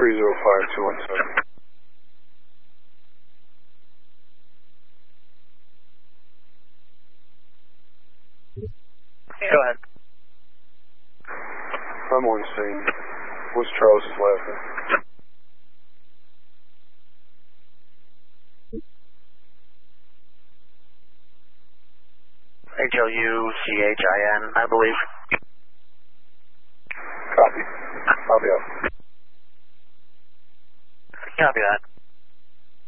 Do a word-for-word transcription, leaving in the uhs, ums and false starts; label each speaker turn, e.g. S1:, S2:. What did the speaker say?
S1: three zero five two one seven.
S2: Go ahead.
S1: I'm on scene. What's Charles' last name?
S2: H L U C H I N, I believe.
S1: Copy. I'll be up.
S2: Copy that.